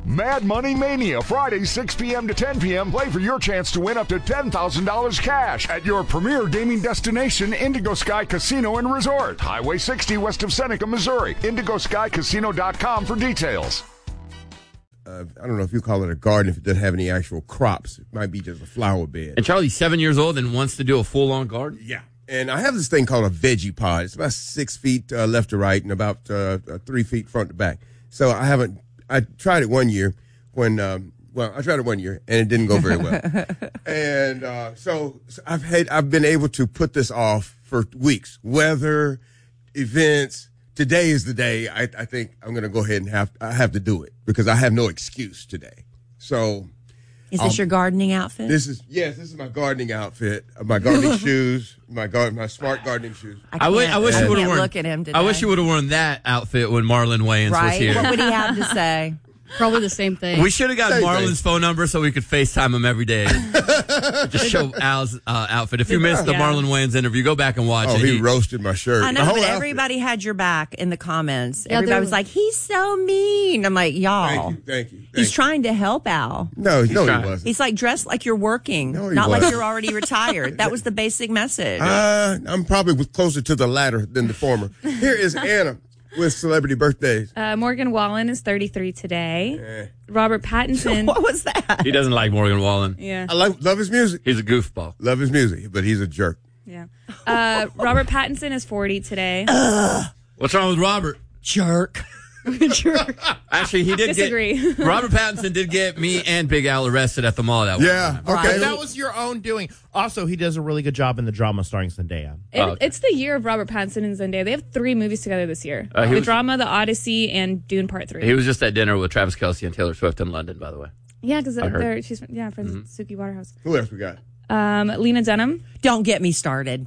Mad Money Mania, Friday, 6 p.m. to 10 p.m. Play for your chance to win up to $10,000 cash at your premier gaming destination, Indigo Sky Casino and Resort. Highway 60 west of Seneca, Missouri. IndigoSkyCasino.com for details. I don't know if you call it a garden if it doesn't have any actual crops. It might be just a flower bed. And Charlie's 7 years old and wants to do a full-on garden? Yeah. And I have this thing called a veggie pod. It's about 6 feet left to right and about 3 feet front to back. So I tried it one year and it didn't go very well. And so I've been able to put this off for weeks. Weather, events. Today is the day I think I'm going to go ahead and have to do it because I have no excuse today. So, is this your gardening outfit? This is my gardening outfit. My gardening shoes, my smart gardening shoes. I wish you would have worn. Look at him today. I wish you would have worn that outfit when Marlon Wayans was here. What would he have to say? Probably the same thing. We should have got Marlon's phone number so we could FaceTime him every day. Just show Al's outfit. If you missed the Marlon Wayans interview, go back and watch it. He roasted my shirt. I know, but everybody had your back in the comments. Yeah, everybody was like, he's so mean. I'm like, y'all. Thank you. He's trying to help Al. No, he wasn't. He's like dressed like you're working, not like you're already retired. That was the basic message. I'm probably closer to the latter than the former. Here is Anna with celebrity birthdays. Morgan Wallen is 33 today. Robert Pattinson. What was that? He doesn't like Morgan Wallen. Yeah. I love his music. He's a goofball. Love his music, but he's a jerk. Yeah. Robert Pattinson is 40 today. What's wrong with Robert? Jerk. Actually, he did disagree. Robert Pattinson did get me and Big Al arrested at the mall that Yeah, one. okay. That was your own doing. Also, he does a really good job in the drama starring Zendaya. It's the year of Robert Pattinson and Zendaya. They have 3 movies together this year. The Drama, The Odyssey, and Dune Part 3. He was just at dinner with Travis Kelce and Taylor Swift in London, by the way. Yeah, because she's friends with Suki Waterhouse. Who else we got? Lena Dunham. Don't get me started.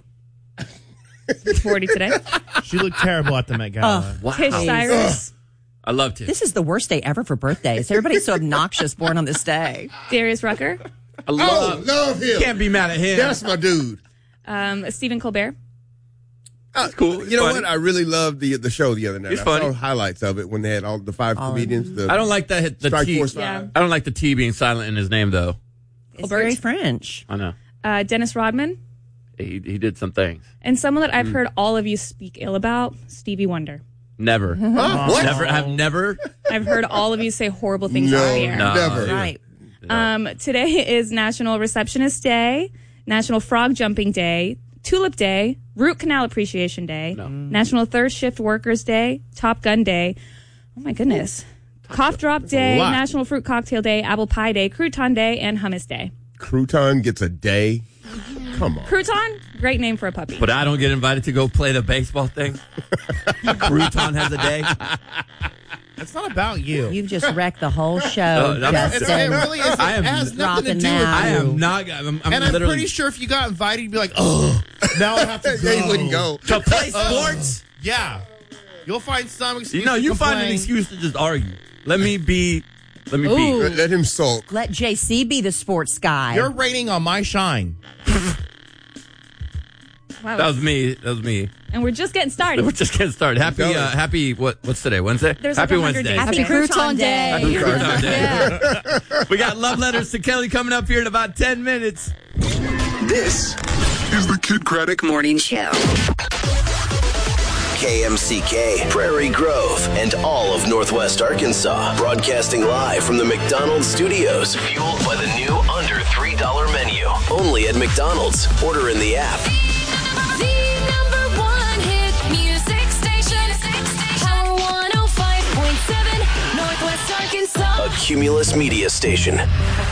40 today. She looked terrible at the Met Gala. Wow. Tish Cyrus. I loved it. This is the worst day ever for birthdays. Everybody's so obnoxious born on this day. Darius Rucker. I love him. Can't be mad at him. That's my dude. Stephen Colbert. That's cool. You know what? I really loved the show the other night. It's funny. I saw highlights of it when they had all the 5 comedians. I don't like the Strike T. Force 5. Yeah. I don't like the T being silent in his name, though. It's very French. I know. Dennis Rodman. He did some things. And someone that I've heard all of you speak ill about, Stevie Wonder. Never. What? Never. I've never. I've heard all of you say horrible things on the air. No, never. Right. Today is National Receptionist Day, National Frog Jumping Day, Tulip Day, Root Canal Appreciation Day, National Third Shift Workers Day, Top Gun Day. Oh my goodness. Cough Drop Day, National Fruit Cocktail Day, Apple Pie Day, Crouton Day, and Hummus Day. Crouton gets a day? Come on. Crouton, great name for a puppy. But I don't get invited to go play the baseball thing. Crouton has a day. It's not about you. You've just wrecked the whole show, Justin. It really is. It has nothing to do with you. I am not. I'm pretty sure if you got invited, you'd be like, oh, now I have to go. Yeah, you wouldn't go. To play sports? Yeah. You'll find some excuse. You find an excuse to just argue. Let me be. Let him sulk. Let JC be the sports guy. You're rating on my shine. Wow. That was me. And we're just getting started. We're just getting started. Happy. What's today? Wednesday. There's Happy like 100 Wednesday. days Happy today. Crouton Day. Happy Crouton Day. We got love letters to Kelly coming up here in about 10 minutes. This is the Kid Craddock Morning Show. KMCK, Prairie Grove, and all of Northwest Arkansas. Broadcasting live from the McDonald's studios. Fueled by the new under $3 menu. Only at McDonald's. Order in the app. The number 1 hit music station. Power 105.7, Northwest Arkansas. A Cumulus Media Station.